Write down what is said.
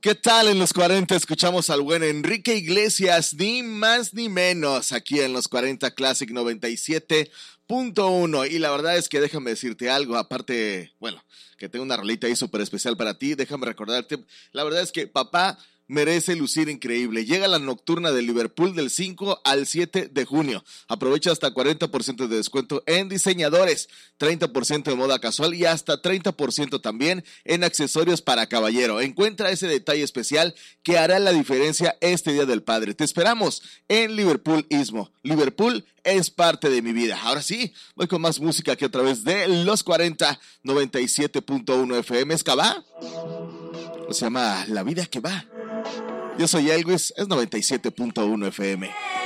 ¿Qué tal? En los 40 escuchamos al buen Enrique Iglesias, ni más ni menos, aquí en los 40 Classic 97.1. Y la verdad es que déjame decirte algo, aparte, bueno, que tengo una rolita ahí súper especial para ti, déjame recordarte, la verdad es que papá merece lucir increíble. Llega la nocturna de Liverpool del 5 al 7 de junio. Aprovecha hasta 40% de descuento en diseñadores, 30% de moda casual y hasta 30% también en accesorios para caballero. Encuentra ese detalle especial que hará la diferencia este Día del Padre. Te esperamos en Liverpool Istmo. Liverpool es parte de mi vida. Ahora sí, voy con más música aquí a través de los 40 97.1 FM. ¿Es que va? Se llama La Vida que Va. Yo soy Elvis, es 97.1 FM.